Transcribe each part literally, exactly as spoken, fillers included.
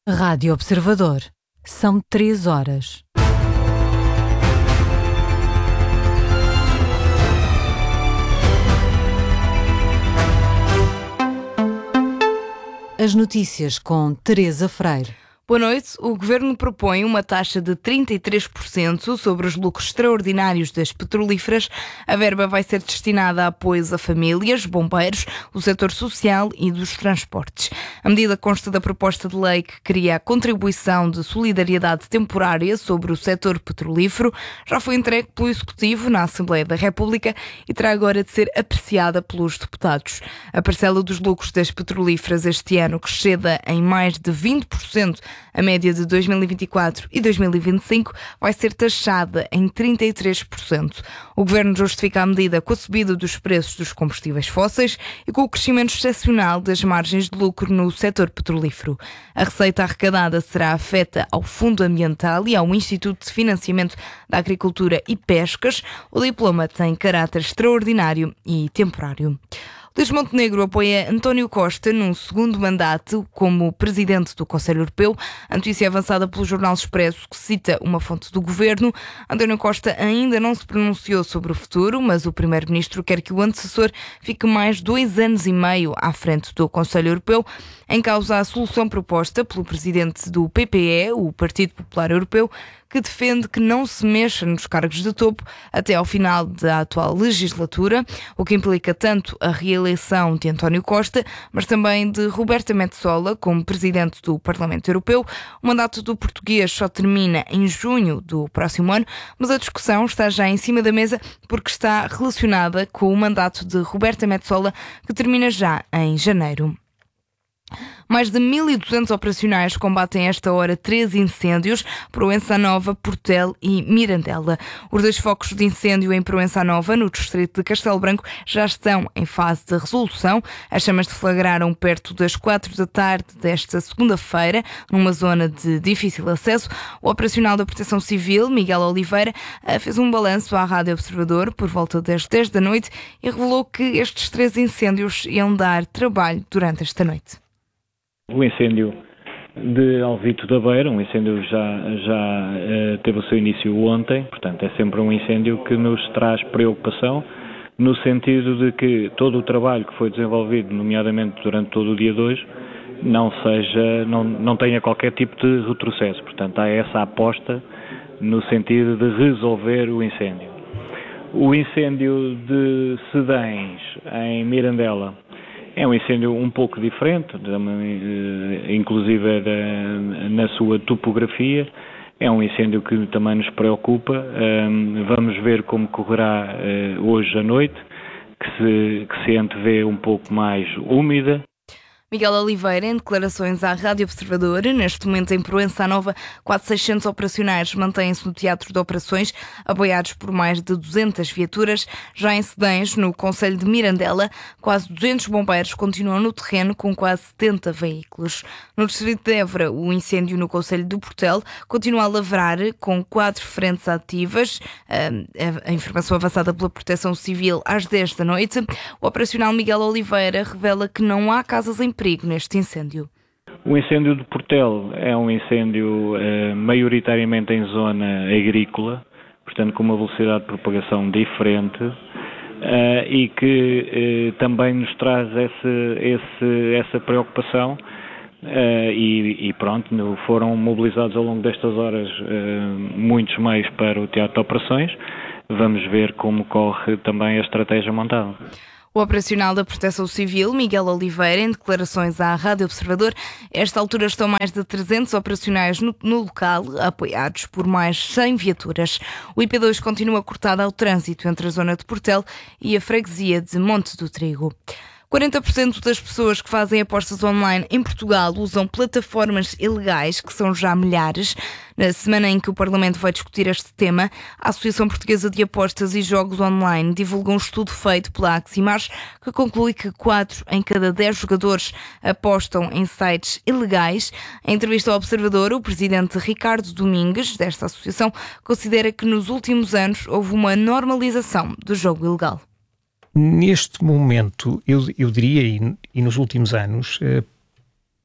Rádio Observador. São três horas. As notícias com Teresa Freire. Boa noite. O Governo propõe uma taxa de trinta e três por cento sobre os lucros extraordinários das petrolíferas. A verba vai ser destinada a apoios a famílias, bombeiros, o setor social e dos transportes. A medida consta da proposta de lei que cria a contribuição de solidariedade temporária sobre o setor petrolífero. Já foi entregue pelo Executivo na Assembleia da República e terá agora de ser apreciada pelos deputados. A parcela dos lucros das petrolíferas este ano que exceda em mais de vinte por cento a média de dois mil e vinte e quatro e dois mil e vinte e cinco vai ser taxada em trinta e três por cento. O Governo justifica a medida com a subida dos preços dos combustíveis fósseis e com o crescimento excepcional das margens de lucro no setor petrolífero. A receita arrecadada será afeta ao Fundo Ambiental e ao Instituto de Financiamento da Agricultura e Pescas. O diploma tem caráter extraordinário e temporário. Luís Montenegro apoia António Costa num segundo mandato como presidente do Conselho Europeu. A notícia é avançada pelo Jornal Expresso, que cita uma fonte do governo. António Costa ainda não se pronunciou sobre o futuro, mas o primeiro-ministro quer que o antecessor fique mais dois anos e meio à frente do Conselho Europeu. Em causa a solução proposta pelo presidente do P P E, o Partido Popular Europeu, que defende que não se mexa nos cargos de topo até ao final da atual legislatura, o que implica tanto a reeleição de António Costa, mas também de Roberta Metsola como presidente do Parlamento Europeu. O mandato do português só termina em junho do próximo ano, mas a discussão está já em cima da mesa porque está relacionada com o mandato de Roberta Metsola, que termina já em janeiro. Mais de mil e duzentos operacionais combatem esta hora três incêndios, Proença Nova, Portel e Mirandela. Os dois focos de incêndio em Proença Nova, no distrito de Castelo Branco, já estão em fase de resolução. As chamas deflagraram perto das quatro da tarde desta segunda-feira, numa zona de difícil acesso. O operacional da Proteção Civil, Miguel Oliveira, fez um balanço à Rádio Observador por volta das dez da noite e revelou que estes três incêndios iam dar trabalho durante esta noite. O incêndio de Alvito da Beira, um incêndio já, já uh, teve o seu início ontem, portanto é sempre um incêndio que nos traz preocupação, no sentido de que todo o trabalho que foi desenvolvido, nomeadamente durante todo o dia de hoje, não seja, não, não tenha qualquer tipo de retrocesso. Portanto, há essa aposta no sentido de resolver o incêndio. O incêndio de Sedães, em Mirandela, é um incêndio um pouco diferente, inclusive na sua topografia. É um incêndio que também nos preocupa. Vamos ver como correrá hoje à noite, que se, que se antevê um pouco mais úmida. Miguel Oliveira, em declarações à Rádio Observador, neste momento em Proença Nova, quase seiscentos operacionais mantêm-se no Teatro de Operações, apoiados por mais de duzentas viaturas. Já em Sedães, no concelho de Mirandela, quase duzentos bombeiros continuam no terreno com quase setenta veículos. No distrito de Évora, o incêndio no concelho do Portel continua a lavrar com quatro frentes ativas. A informação avançada pela Proteção Civil às dez da noite. O operacional Miguel Oliveira revela que não há casas em perigo neste incêndio. O incêndio do Portel é um incêndio eh, maioritariamente em zona agrícola, portanto com uma velocidade de propagação diferente eh, e que eh, também nos traz esse, esse, essa preocupação eh, e, e pronto, foram mobilizados ao longo destas horas eh, muitos meios para o Teatro de Operações. Vamos ver como corre também a estratégia montada. O operacional da Proteção Civil, Miguel Oliveira, em declarações à Rádio Observador, a esta altura estão mais de trezentos operacionais no, no local, apoiados por mais cem viaturas. O I P dois continua cortado ao trânsito entre a zona de Portel e a freguesia de Monte do Trigo. quarenta por cento das pessoas que fazem apostas online em Portugal usam plataformas ilegais, que são já milhares. Na semana em que o Parlamento vai discutir este tema, a Associação Portuguesa de Apostas e Jogos Online divulgou um estudo feito pela Aximars que conclui que quatro em cada dez jogadores apostam em sites ilegais. Em entrevista ao Observador, o presidente Ricardo Domingues, desta associação, considera que nos últimos anos houve uma normalização do jogo ilegal. Neste momento, eu, eu diria, e, e nos últimos anos,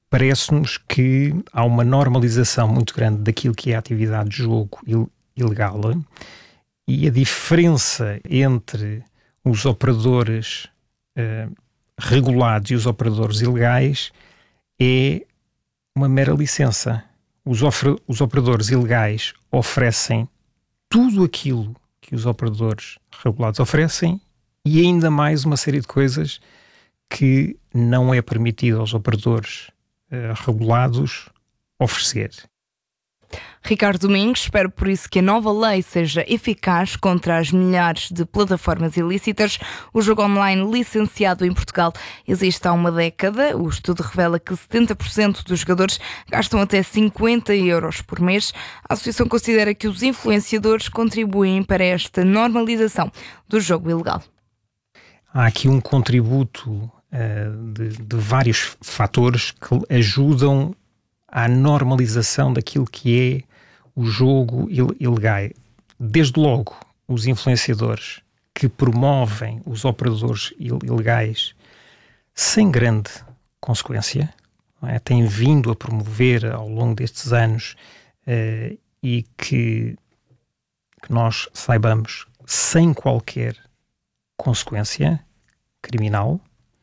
parece-nos que há uma normalização muito grande daquilo que é a atividade de jogo ilegal, e a diferença entre os operadores uh, regulados e os operadores ilegais é uma mera licença. Os, os operadores ilegais oferecem tudo aquilo que os operadores regulados oferecem e ainda mais uma série de coisas que não é permitido aos operadores uh, regulados oferecer. Ricardo Domingos espera por isso que a nova lei seja eficaz contra as milhares de plataformas ilícitas. O jogo online licenciado em Portugal existe há uma década. O estudo revela que setenta por cento dos jogadores gastam até cinquenta euros por mês. A associação considera que os influenciadores contribuem para esta normalização do jogo ilegal. Há aqui um contributo uh, de, de vários fatores que ajudam à normalização daquilo que é o jogo ilegal. Desde logo, os influenciadores que promovem os operadores ilegais sem grande consequência, não é? Têm vindo a promover ao longo destes anos uh, e que, que nós saibamos sem qualquer consequência criminal.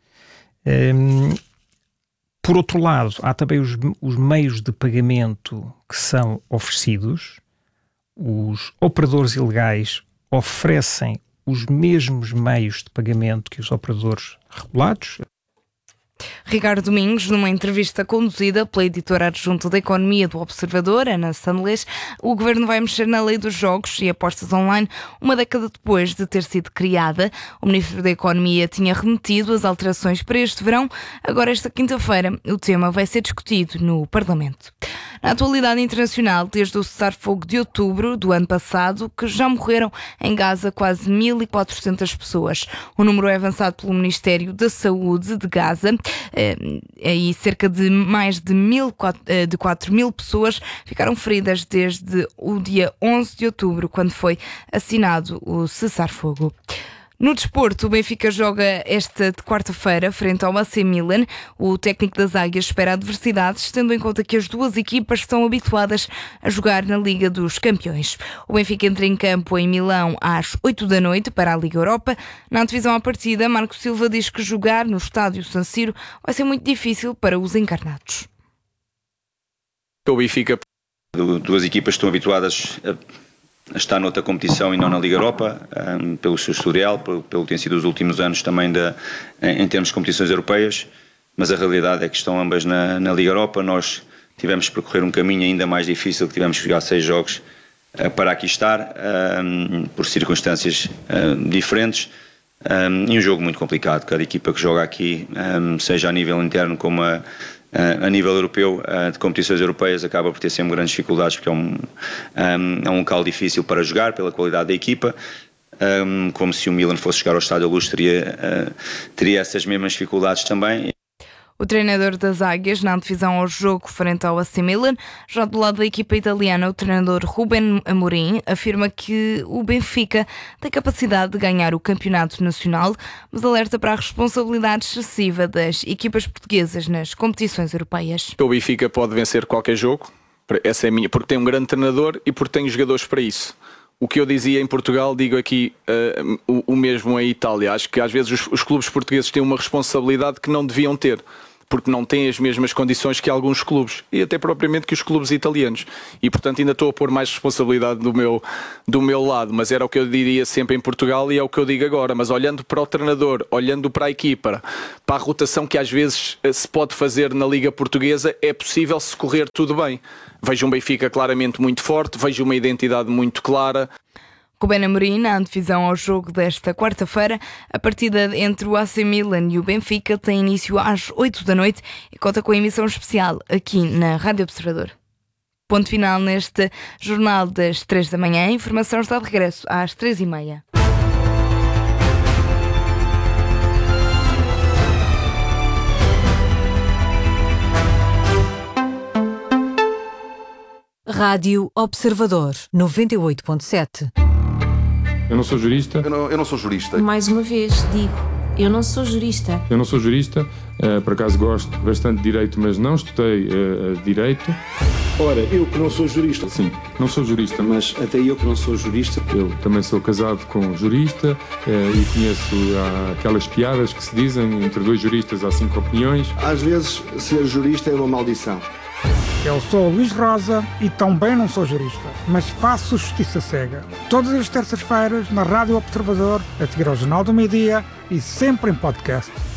Um, Por outro lado, há também os, os meios de pagamento que são oferecidos. Os operadores ilegais oferecem os mesmos meios de pagamento que os operadores regulados. Ricardo Domingos, numa entrevista conduzida pela editora adjunta da Economia do Observador, Ana Sanlês, o Governo vai mexer na lei dos jogos e apostas online uma década depois de ter sido criada. O Ministro da Economia tinha remetido as alterações para este verão. Agora, esta quinta-feira, o tema vai ser discutido no Parlamento. Na atualidade internacional, desde o cessar-fogo de outubro do ano passado, que já morreram em Gaza quase mil e quatrocentas pessoas. O número é avançado pelo Ministério da Saúde de Gaza. E cerca de mais de, mil, de quatro mil pessoas ficaram feridas desde o dia onze de outubro, quando foi assinado o cessar-fogo. No desporto, o Benfica joga esta quarta-feira frente ao A C Milan. O técnico das Águias espera adversidades, tendo em conta que as duas equipas estão habituadas a jogar na Liga dos Campeões. O Benfica entra em campo em Milão às oito da noite para a Liga Europa. Na antevisão à partida, Marco Silva diz que jogar no estádio San Siro vai ser muito difícil para os encarnados. O Benfica, duas equipas estão habituadas a está noutra competição e não na Liga Europa, um, pelo seu historial, pelo, pelo que tem sido os últimos anos também de, em, em termos de competições europeias, mas a realidade é que estão ambas na, na Liga Europa. Nós tivemos que percorrer um caminho ainda mais difícil, que tivemos que jogar seis jogos uh, para aqui estar, um, por circunstâncias uh, diferentes, um, e um jogo muito complicado. Cada equipa que joga aqui, um, seja a nível interno como a a nível europeu, de competições europeias, acaba por ter sempre grandes dificuldades, porque é um, é um local difícil para jogar pela qualidade da equipa, como se o Milan fosse jogar ao Estádio da Luz, teria, teria essas mesmas dificuldades também. O treinador das Águias, na antevisão ao jogo frente ao A C Milan, já do lado da equipa italiana, o treinador Ruben Amorim afirma que o Benfica tem capacidade de ganhar o campeonato nacional, mas alerta para a responsabilidade excessiva das equipas portuguesas nas competições europeias. O Benfica pode vencer qualquer jogo, essa é a minha, porque tem um grande treinador e porque tem jogadores para isso. O que eu dizia em Portugal, digo aqui uh, o, o mesmo em Itália. Acho que às vezes os, os clubes portugueses têm uma responsabilidade que não deviam ter, porque não têm as mesmas condições que alguns clubes, e até propriamente que os clubes italianos. E, portanto, ainda estou a pôr mais responsabilidade do meu, do meu lado, mas era o que eu diria sempre em Portugal e é o que eu digo agora. Mas olhando para o treinador, olhando para a equipa, para a rotação que às vezes se pode fazer na Liga Portuguesa, é possível se correr tudo bem. Vejo um Benfica claramente muito forte, vejo uma identidade muito clara. Ruben Amorim, na antevisão ao jogo desta quarta-feira, a partida entre o A C Milan e o Benfica tem início às oito da noite e conta com a emissão especial aqui na Rádio Observador. Ponto final neste jornal das três da manhã. A informação está de regresso às três e meia. Rádio Observador, noventa e oito ponto sete. Eu não sou jurista. Eu não, eu não sou jurista. Mais uma vez, digo, eu não sou jurista. Eu não sou jurista, Uh, por acaso gosto bastante de Direito, mas não estudei uh, Direito. Ora, eu que não sou jurista. Sim, não sou jurista. Mas até eu que não sou jurista. Eu também sou casado com um jurista uh, e conheço uh, aquelas piadas que se dizem, entre dois juristas há cinco opiniões. Às vezes, ser jurista é uma maldição. Eu sou o Luís Rosa e também não sou jurista, mas faço justiça cega. Todas as terças-feiras na Rádio Observador, a seguir ao Jornal do Meio-Dia e sempre em podcast.